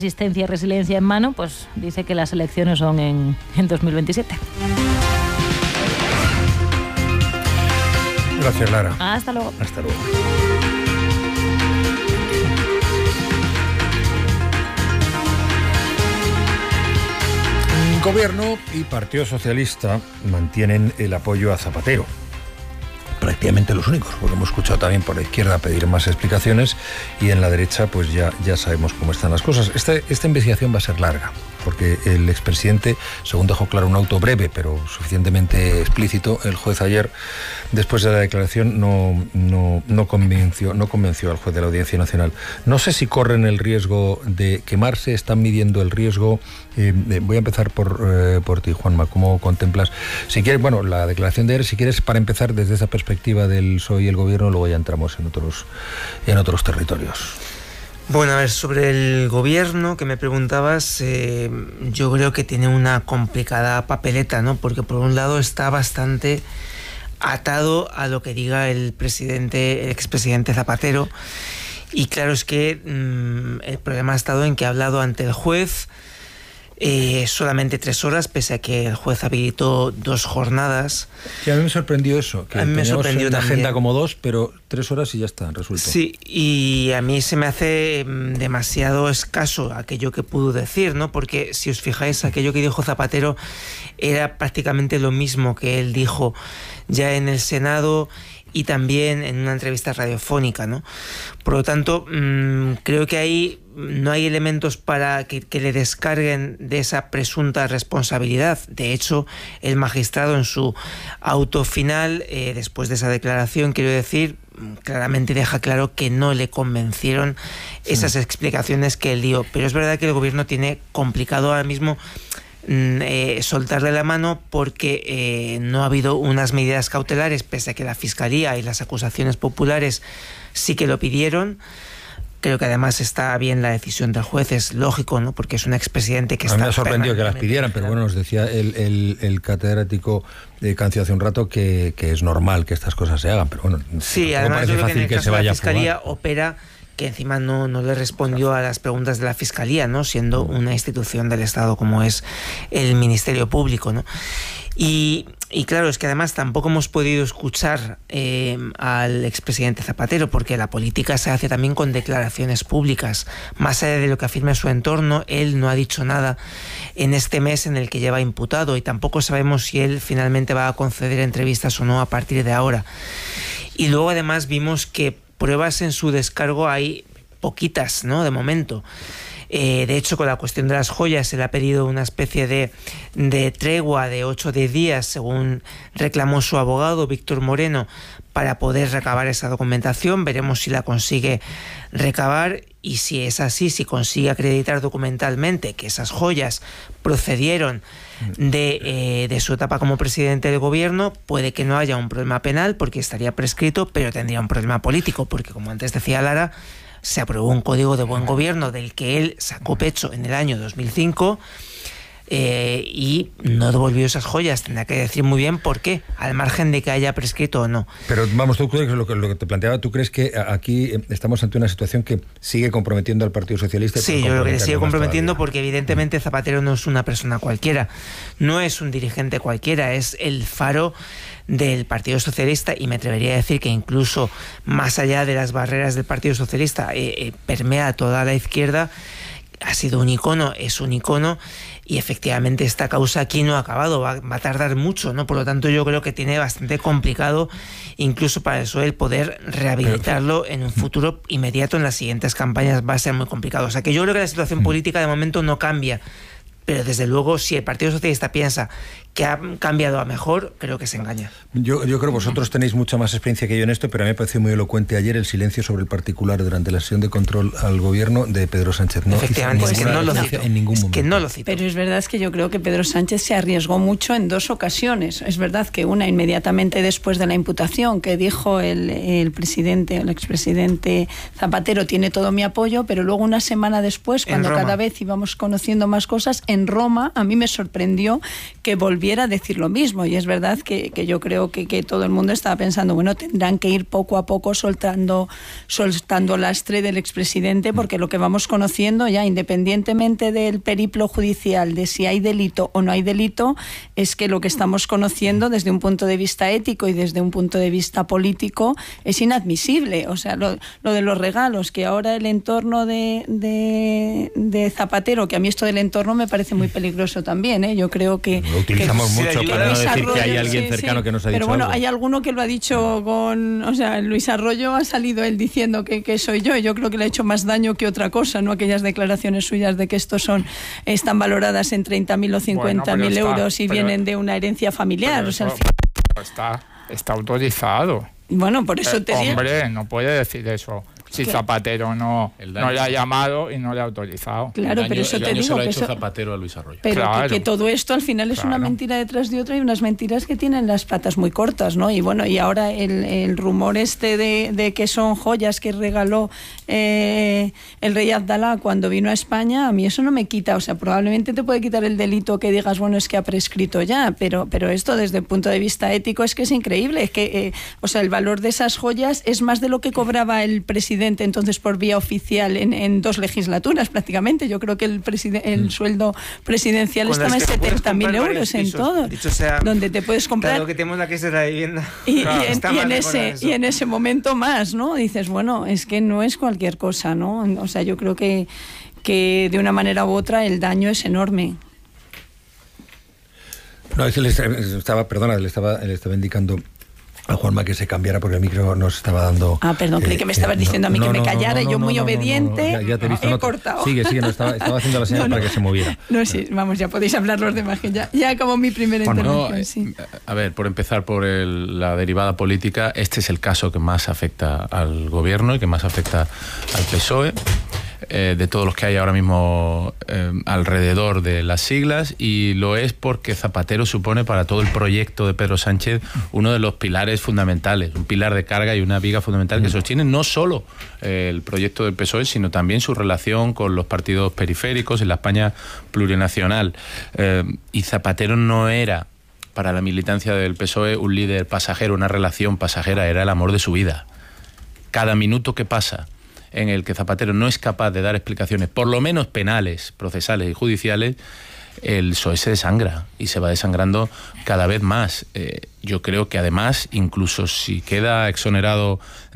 Asistencia y resiliencia en mano, pues dice que las elecciones son en 2027. Gracias, Lara. Hasta luego. Hasta luego. Gobierno y Partido Socialista mantienen el apoyo a Zapatero. Prácticamente los únicos, porque hemos escuchado también por la izquierda pedir más explicaciones y en la derecha pues ya sabemos cómo están las cosas. Esta investigación va a ser larga, porque el expresidente, según dejó claro un auto breve pero suficientemente explícito, el juez ayer, después de la declaración, no convenció al juez de la Audiencia Nacional. No sé si corren el riesgo de quemarse, están midiendo el riesgo. Voy a empezar por ti, Juanma. ¿Cómo contemplas? Si quieres, bueno, la declaración de ayer, si quieres, para empezar desde esa perspectiva del PSOE y el gobierno, luego ya entramos en otros territorios. Bueno, a ver, sobre el gobierno que me preguntabas, yo creo que tiene una complicada papeleta, ¿no? Porque por un lado está bastante atado a lo que diga el expresidente Zapatero, y claro, es que el problema ha estado en que ha hablado ante el juez solamente 3 horas, pese a que el juez habilitó 2 jornadas. Sí, a mí me sorprendió eso, que a mí me sorprendió en la también. agenda como 2, pero 3 horas y ya está, resuelto. Sí, y a mí se me hace demasiado escaso aquello que pudo decir, ¿no? Porque si os fijáis, aquello que dijo Zapatero era prácticamente lo mismo que él dijo ya en el Senado y también en una entrevista radiofónica, ¿no? Por lo tanto, creo que ahí no hay elementos para que le descarguen de esa presunta responsabilidad. De hecho, el magistrado en su auto final, después de esa declaración, quiero decir, claramente deja claro que no le convencieron esas explicaciones que él dio. Pero es verdad que el gobierno tiene complicado ahora mismo soltarle la mano, porque no ha habido unas medidas cautelares, pese a que la Fiscalía y las acusaciones populares sí que lo pidieron. Creo que además está bien la decisión del juez, es lógico, ¿no? Porque es un expresidente que está... A mí me ha sorprendido que las pidieran, pero bueno, nos decía el catedrático Cancio hace un rato que es normal que estas cosas se hagan, pero bueno, sí, además yo creo que en el caso de la Fiscalía opera, que encima no le respondió a las preguntas de la Fiscalía, ¿no? Siendo una institución del Estado como es el Ministerio Público, ¿no? Y claro, es que además tampoco hemos podido escuchar al expresidente Zapatero, porque la política se hace también con declaraciones públicas. Más allá de lo que afirma su entorno, él no ha dicho nada en este mes en el que lleva imputado, y tampoco sabemos si él finalmente va a conceder entrevistas o no a partir de ahora. Y luego además vimos que pruebas en su descargo hay poquitas, ¿no? De momento. De hecho, con la cuestión de las joyas, se le ha pedido una especie de tregua de 8 o 10 días, según reclamó su abogado, Víctor Moreno, para poder recabar esa documentación. Veremos si la consigue recabar, y si es así, si consigue acreditar documentalmente que esas joyas procedieron de su etapa como presidente del gobierno, puede que no haya un problema penal, porque estaría prescrito, pero tendría un problema político, porque, como antes decía Lara, se aprobó un código de buen gobierno del que él sacó pecho en el año 2005 y no devolvió esas joyas. Tendrá que decir muy bien por qué, al margen de que haya prescrito o no. Pero vamos, tú crees lo que te planteaba, ¿tú crees que aquí estamos ante una situación que sigue comprometiendo al Partido Socialista? Sí, yo creo que le sigue comprometiendo, porque evidentemente Zapatero no es una persona cualquiera, no es un dirigente cualquiera, es el faro del Partido Socialista, y me atrevería a decir que incluso más allá de las barreras del Partido Socialista, permea toda la izquierda. Ha sido un icono, es un icono, y efectivamente esta causa aquí no ha acabado, va a tardar mucho, ¿no? Por lo tanto, yo creo que tiene bastante complicado, incluso para eso, el poder rehabilitarlo en un futuro inmediato. En las siguientes campañas va a ser muy complicado. O sea que yo creo que la situación política de momento no cambia. Pero desde luego, si el Partido Socialista piensa que ha cambiado a mejor, creo que se engaña. Yo creo que vosotros tenéis mucha más experiencia que yo en esto, pero a mí me pareció muy elocuente ayer el silencio sobre el particular durante la sesión de control al gobierno de Pedro Sánchez. No, efectivamente, es que no lo cito en ningún momento. Que no lo cito. Pero es verdad que yo creo que Pedro Sánchez se arriesgó mucho en 2 ocasiones. Es verdad que una inmediatamente después de la imputación, que dijo el expresidente Zapatero, tiene todo mi apoyo, pero luego una semana después, cuando cada vez íbamos conociendo más cosas, en Roma, a mí me sorprendió que volvió volviera a decir lo mismo. Y es verdad que yo creo que todo el mundo estaba pensando, bueno, tendrán que ir poco a poco soltando lastre del expresidente, porque lo que vamos conociendo ya, independientemente del periplo judicial, de si hay delito o no hay delito, es que lo que estamos conociendo desde un punto de vista ético y desde un punto de vista político es inadmisible. O sea, lo de los regalos, que ahora el entorno de Zapatero, que a mí esto del entorno me parece muy peligroso también, ¿eh? Yo creo que... Lo utilizamos mucho para no decir que hay alguien cercano que nos ha dicho. Pero bueno, algo. Hay alguno que lo ha dicho con... O sea, Luis Arroyo ha salido él diciendo que soy yo, y yo creo que le ha hecho más daño que otra cosa, ¿no? Aquellas declaraciones suyas de que están valoradas en 30.000 o 50.000 euros y vienen de una herencia familiar. O sea, está autorizado. Bueno, por eso te digo. Hombre, no puede decir eso. Si Zapatero no le ha llamado y no le ha autorizado. Claro, pero eso te digo. Se lo ha hecho Zapatero a Luis Arroyo. Pero claro, que todo esto al final es una mentira detrás de otra, y unas mentiras que tienen las patas muy cortas, ¿no? Y bueno, y ahora el rumor de que son joyas que regaló el rey Abdalá cuando vino a España, a mí eso no me quita. O sea, probablemente te puede quitar el delito que digas, bueno, es que ha prescrito ya, pero esto desde el punto de vista ético es que es increíble. Es que, o sea, el valor de esas joyas es más de lo que cobraba el presidente entonces por vía oficial en 2 legislaturas prácticamente. Yo creo que el sueldo presidencial estaba en 70.000 euros en todo, donde te puedes comprar. Claro, que tenemos la crisis de la vivienda. Y en ese momento más, ¿no? Dices, bueno, es que no es cualquier cosa, ¿no? O sea, yo creo que de una manera u otra el daño es enorme. No, es que le estaba indicando a Juanma que se cambiara porque el micro nos estaba dando... Perdón, creí que me estabas diciendo a mí que me callara, y yo muy obediente ya te he visto, cortado. Sigue, estaba haciendo la señal para que se moviera. No, sí, vamos, ya podéis hablar los demás, que ya acabó mi primera intervención. Sí. A ver, por empezar por la derivada política, este es el caso que más afecta al gobierno y que más afecta al PSOE. De todos los que hay ahora mismo alrededor de las siglas, y lo es porque Zapatero supone para todo el proyecto de Pedro Sánchez uno de los pilares fundamentales, un pilar de carga y una viga fundamental que sostiene no solo el proyecto del PSOE, sino también su relación con los partidos periféricos en la España plurinacional. Y Zapatero no era para la militancia del PSOE un líder pasajero, una relación pasajera, era el amor de su vida. Cada minuto que pasa en el que Zapatero no es capaz de dar explicaciones, por lo menos penales, procesales y judiciales, el PSOE se desangra y se va desangrando cada vez más. Yo creo que además, incluso si queda exonerado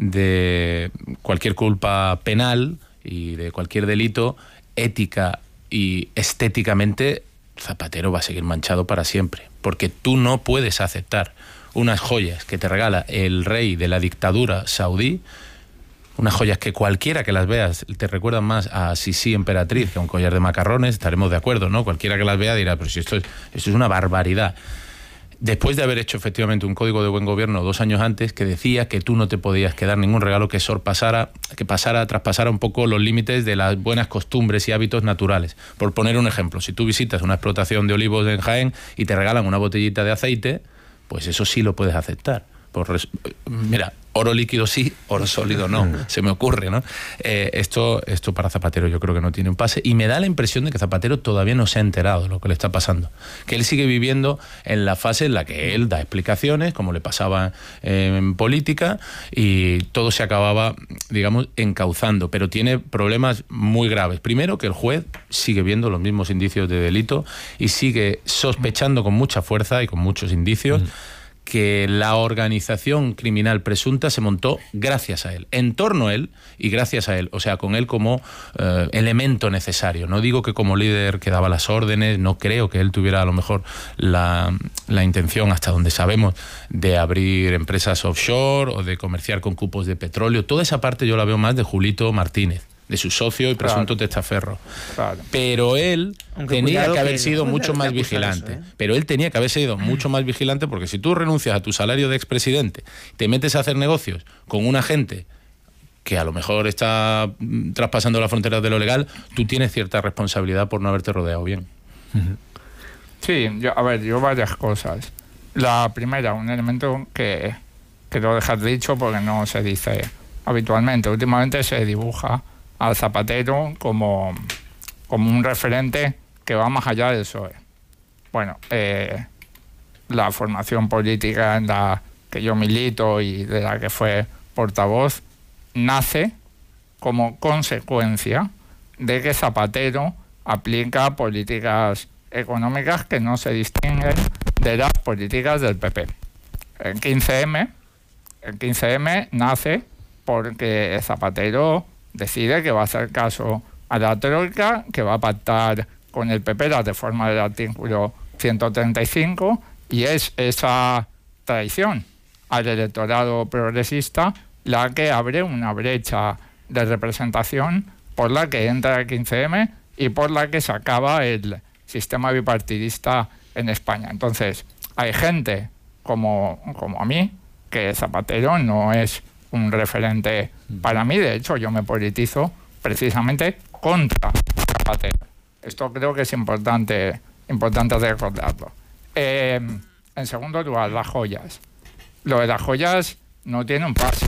de cualquier culpa penal y de cualquier delito, ética y estéticamente, Zapatero va a seguir manchado para siempre, porque tú no puedes aceptar unas joyas que te regala el rey de la dictadura saudí, unas joyas que cualquiera que las veas te recuerdan más a Sisi emperatriz que a un collar de macarrones, estaremos de acuerdo, ¿no? Cualquiera que las vea dirá, pero si esto es una barbaridad. Después de haber hecho efectivamente un código de buen gobierno 2 años antes que decía que tú no te podías quedar ningún regalo que traspasara un poco los límites de las buenas costumbres y hábitos naturales. Por poner un ejemplo, si tú visitas una explotación de olivos en Jaén y te regalan una botellita de aceite, pues eso sí lo puedes aceptar. Mira, oro líquido sí, oro sólido no, se me ocurre, ¿no? Esto para Zapatero yo creo que no tiene un pase, y me da la impresión de que Zapatero todavía no se ha enterado de lo que le está pasando, que él sigue viviendo en la fase en la que él da explicaciones, como le pasaba en política, y todo se acababa, digamos, encauzando, pero tiene problemas muy graves. Primero, que el juez sigue viendo los mismos indicios de delito y sigue sospechando con mucha fuerza y con muchos indicios que la organización criminal presunta se montó gracias a él, en torno a él y gracias a él, o sea, con él como elemento necesario. No digo que como líder que daba las órdenes, no creo que él tuviera a lo mejor la intención, hasta donde sabemos, de abrir empresas offshore o de comerciar con cupos de petróleo. Toda esa parte yo la veo más de Julito Martínez, de su socio y presunto testaferro. Claro. Pero él tenía que haber sido mucho más vigilante. Pero él tenía que haber sido mucho más vigilante, porque si tú renuncias a tu salario de expresidente, te metes a hacer negocios con una gente que a lo mejor está traspasando las fronteras de lo legal, tú tienes cierta responsabilidad por no haberte rodeado bien. Sí, yo varias cosas. La primera, un elemento que lo dejas dicho porque no se dice habitualmente. Últimamente se dibuja al Zapatero como un referente que va más allá del PSOE. Bueno, la formación política en la que yo milito y de la que fue portavoz nace como consecuencia de que Zapatero aplica políticas económicas que no se distinguen de las políticas del PP. El 15M nace porque Zapatero decide que va a hacer caso a la troika, que va a pactar con el PP la reforma del artículo 135, y es esa traición al electorado progresista la que abre una brecha de representación por la que entra el 15M y por la que se acaba el sistema bipartidista en España. Entonces, hay gente como a mí, que Zapatero no es un referente para mí. De hecho, yo me politizo precisamente contra Zapatero. Esto creo que es importante recordarlo. En segundo lugar, las joyas. Lo de las joyas no tiene un pase.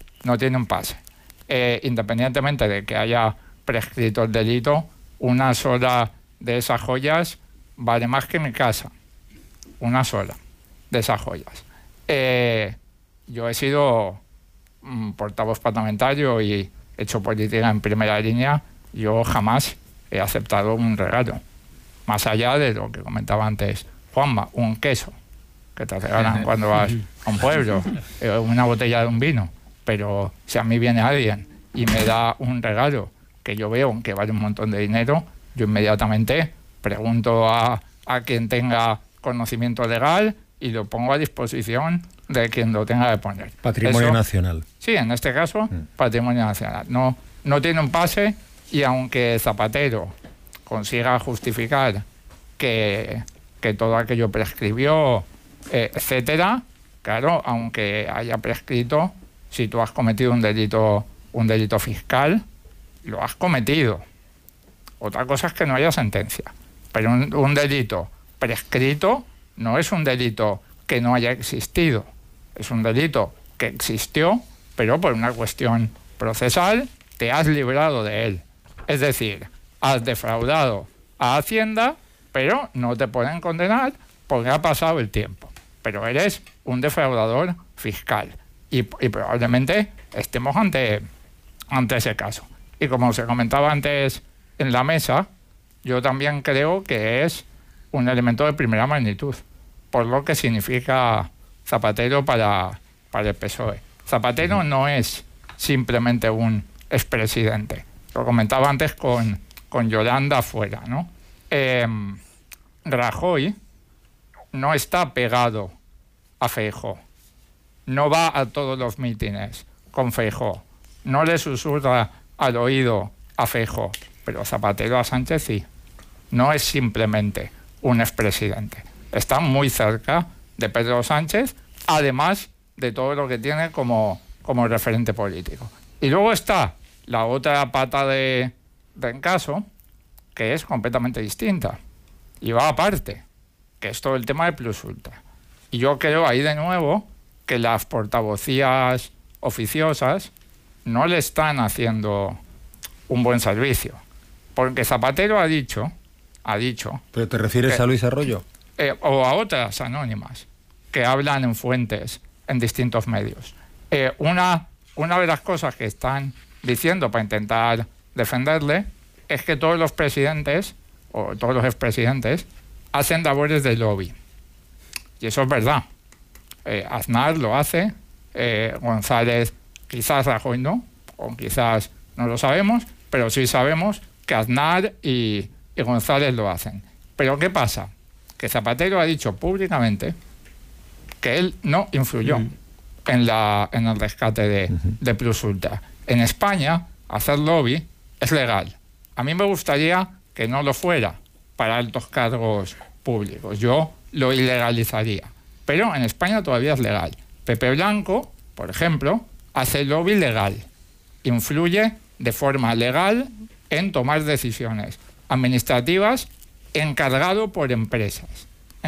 Independientemente de que haya prescrito el delito, una sola de esas joyas vale más que mi casa. Una sola de esas joyas. Yo he sido portavoz parlamentario y he hecho política en primera línea. Yo jamás he aceptado un regalo. Más allá de lo que comentaba antes Juanma, un queso que te regalan cuando vas a un pueblo, una botella de un vino. Pero si a mí viene alguien y me da un regalo que yo veo que vale un montón de dinero, yo inmediatamente pregunto a quien tenga conocimiento legal y lo pongo a disposición de quien lo tenga que poner. Patrimonio nacional. Sí, en este caso, patrimonio nacional. No tiene un pase, y aunque Zapatero consiga justificar que todo aquello prescribió, etcétera, claro, aunque haya prescrito, si tú has cometido un delito fiscal, lo has cometido. Otra cosa es que no haya sentencia. Pero un delito prescrito no es un delito que no haya existido. Es un delito que existió, pero por una cuestión procesal te has librado de él. Es decir, has defraudado a Hacienda, pero no te pueden condenar porque ha pasado el tiempo. Pero eres un defraudador fiscal. Y probablemente estemos ante ese caso. Y como se comentaba antes en la mesa, yo también creo que es un elemento de primera magnitud, por lo que significa Zapatero para el PSOE. Zapatero no es simplemente un expresidente. Lo comentaba antes con Yolanda afuera, ¿no? Rajoy no está pegado a Feijóo. No va a todos los mítines con Feijóo. No le susurra al oído a Feijóo. Pero Zapatero a Sánchez sí. No es simplemente un expresidente. Está muy cerca de Pedro Sánchez, además de todo lo que tiene como referente político. Y luego está la otra pata de encaso, que es completamente distinta. Y va aparte, que es todo el tema de Plus Ultra. Y yo creo ahí de nuevo que las portavocías oficiosas no le están haciendo un buen servicio. Porque Zapatero ha dicho... ¿Pero te refieres a Luis Arroyo? O a otras anónimas que hablan en fuentes en distintos medios. Una de las cosas que están diciendo para intentar defenderle es que todos los presidentes o todos los expresidentes hacen labores de lobby. Y eso es verdad. Aznar lo hace, González, quizás Rajoy no, o quizás no lo sabemos, pero sí sabemos que Aznar y González lo hacen. Pero ¿qué pasa? Que Zapatero ha dicho públicamente que él no influyó en el rescate de Plus Ultra. En España, hacer lobby es legal. A mí me gustaría que no lo fuera para altos cargos públicos. Yo lo ilegalizaría. Pero en España todavía es legal. Pepe Blanco, por ejemplo, hace lobby legal. Influye de forma legal en tomar decisiones administrativas encargado por empresas.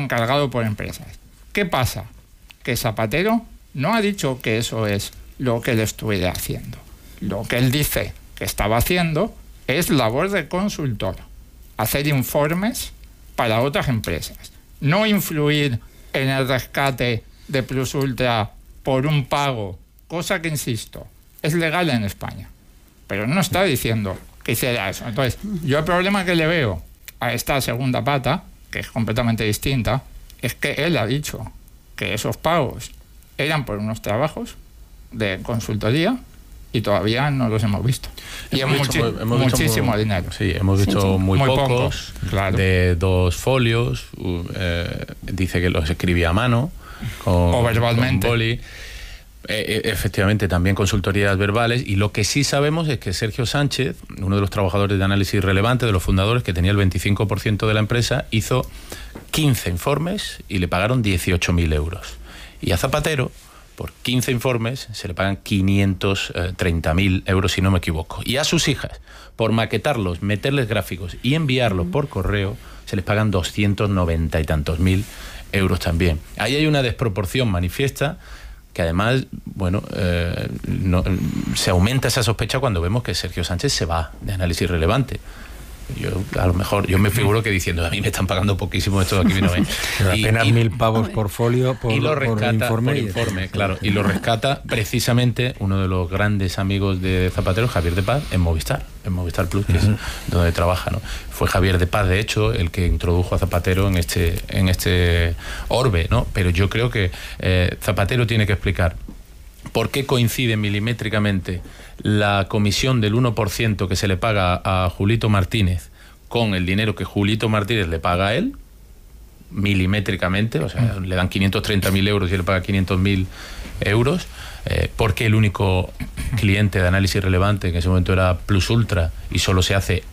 ¿Qué pasa? Que Zapatero no ha dicho que eso es lo que él estuviera haciendo. Lo que él dice que estaba haciendo es labor de consultor, hacer informes para otras empresas, no influir en el rescate de Plus Ultra por un pago, cosa que, insisto, es legal en España, pero no está diciendo que hiciera eso. Entonces, yo el problema que le veo a esta segunda pata, que es completamente distinta, es que él ha dicho que esos pagos eran por unos trabajos de consultoría y todavía no los hemos visto. Y hemos visto muchísimo dinero. Sí, hemos visto muy pocos, claro. De 2 folios. Dice que los escribía a mano o verbalmente. Con boli. Efectivamente, también consultorías verbales. Y lo que sí sabemos es que Sergio Sánchez, uno de los trabajadores de análisis relevante, de los fundadores, que tenía el 25% de la empresa, hizo 15 informes y le pagaron 18.000 euros. Y a Zapatero, por 15 informes, se le pagan 530.000 euros, si no me equivoco. Y a sus hijas, por maquetarlos, meterles gráficos y enviarlos por correo, se les pagan 290 y tantos mil euros también. Ahí hay una desproporción manifiesta que además, bueno, se aumenta esa sospecha cuando vemos que Sergio Sánchez se va de análisis relevante. A lo mejor yo me figuro que diciendo, a mí me están pagando poquísimo esto de aquí, no es. Apenas 1.000 pavos por folio, por informe, claro. Y lo rescata precisamente uno de los grandes amigos de Zapatero, Javier de Paz, en Movistar Plus, que es donde trabaja, ¿no? Fue Javier de Paz, de hecho, el que introdujo a Zapatero en este orbe, ¿no? Pero yo creo que Zapatero tiene que explicar por qué coincide milimétricamente la comisión del 1% que se le paga a Julito Martínez con el dinero que Julito Martínez le paga a él, milimétricamente, o sea, le dan 530.000 euros y él paga 500.000 euros, porque el único cliente de análisis relevante en ese momento era Plus Ultra y solo se hace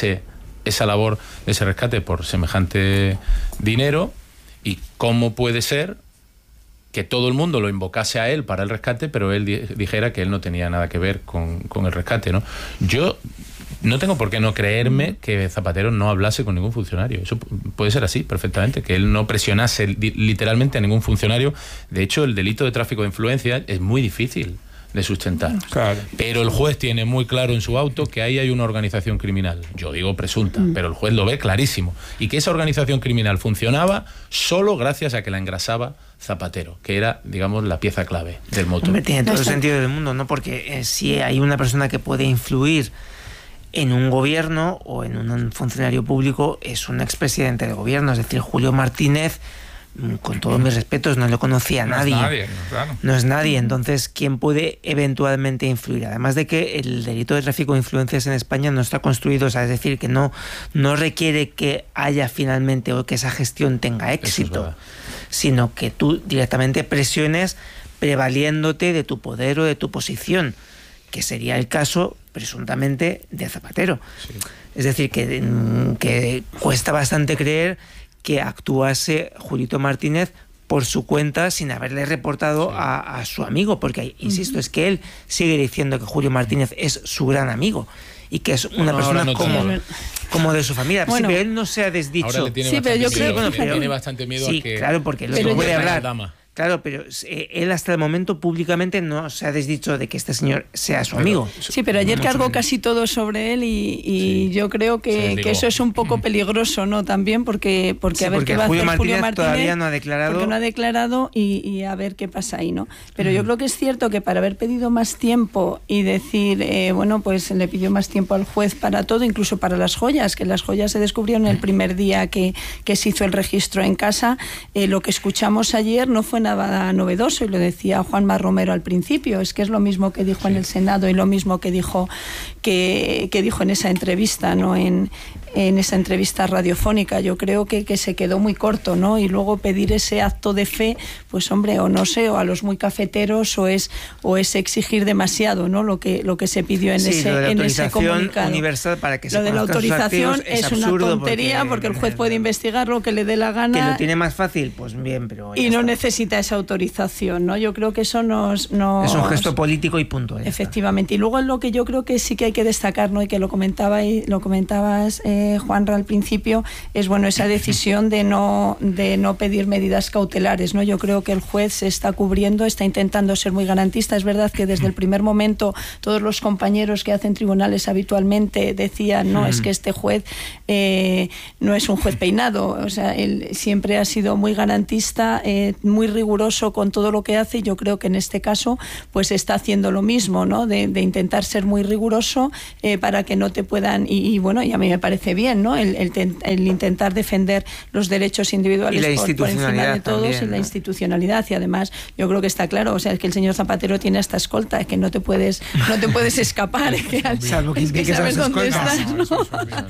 esa labor de ese rescate por semejante dinero. Y cómo puede ser que todo el mundo lo invocase a él para el rescate, pero él dijera que él no tenía nada que ver con el rescate, ¿no? Yo no tengo por qué no creerme que Zapatero no hablase con ningún funcionario. Eso puede ser así, perfectamente, que él no presionase literalmente a ningún funcionario. De hecho, el delito de tráfico de influencias es muy difícil de sustentar. Claro. Pero el juez tiene muy claro en su auto que ahí hay una organización criminal. Yo digo presunta, pero el juez lo ve clarísimo. Y que esa organización criminal funcionaba solo gracias a que la engrasaba Zapatero, que era, digamos, la pieza clave del motor. Hombre, tiene todo el sentido del mundo, ¿no? Porque si hay una persona que puede influir en un gobierno o en un funcionario público, es un expresidente del gobierno. Es decir, Julio Martínez, con todos mis respetos, no lo conocía nadie. No es nadie. Entonces, ¿quién puede eventualmente influir? Además de que el delito de tráfico de influencias en España no está construido, o sea, es decir, que no requiere que haya finalmente o que esa gestión tenga éxito, sino que tú directamente presiones prevaliéndote de tu poder o de tu posición, que sería el caso presuntamente de Zapatero. Sí. Es decir, que cuesta bastante creer que actuase Julito Martínez por su cuenta sin haberle reportado a su amigo, porque, insisto, es que él sigue diciendo que Julio Martínez es su gran amigo y que es una persona como de su familia. Bueno, sí, pero él no se ha desdicho. Ahora le tiene bastante miedo a que... claro, porque lo puede hablar. Claro, pero él hasta el momento públicamente no se ha desdicho de que este señor sea su amigo. Sí, pero ayer cargó casi todo sobre él y yo creo que eso es un poco peligroso, ¿no? También porque a ver qué va a hacer Julio Martínez todavía no ha declarado. Porque no ha declarado y a ver qué pasa ahí, ¿no? Pero yo creo que es cierto que para haber pedido más tiempo y decir, bueno, pues le pidió más tiempo al juez para todo, incluso para las joyas, que las joyas se descubrieron el primer día que se hizo el registro en casa. Lo que escuchamos ayer no fue nada novedoso, y lo decía Juanma Romero al principio, es que es lo mismo que dijo en el Senado y lo mismo que dijo en esa entrevista, ¿no? En esa entrevista radiofónica. Yo creo que se quedó muy corto, ¿no? Y luego pedir ese acto de fe, pues hombre, o no sé, o a los muy cafeteros, o es exigir demasiado, ¿no? Lo que se pidió en ese comunicado. Universal para que lo de la autorización es una tontería, porque el juez puede investigar lo que le dé la gana. Que lo tiene más fácil, pues bien, pero y no necesita esa autorización, ¿no? Yo creo que eso nos... Es un gesto político y punto. Efectivamente. Y luego lo que yo creo que sí que hay que destacar, ¿no? Y que lo comentabas, Juanra, al principio, es bueno esa decisión de no pedir medidas cautelares, ¿no? Yo creo que el juez se está cubriendo, está intentando ser muy garantista. Es verdad que desde el primer momento todos los compañeros que hacen tribunales habitualmente decían, no, es que este juez no es un juez peinado, o sea, él siempre ha sido muy garantista, muy riguroso con todo lo que hace, y yo creo que en este caso pues está haciendo lo mismo, ¿no? De intentar ser muy riguroso para que no te puedan, y bueno, y a mí me parece bien, ¿no? El intentar defender los derechos individuales por encima de todos, también, ¿no? Y la institucionalidad, y además yo creo que está claro, o sea, es que el señor Zapatero tiene esta escolta, es que no te puedes escapar, salvo que sabes dónde estás, ¿no?